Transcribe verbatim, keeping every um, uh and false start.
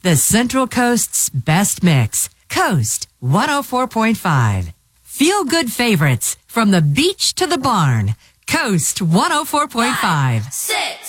The Central Coast's best mix. Coast one oh four point five. Feel good favorites from the beach to the barn. Coast one oh four point five. Six.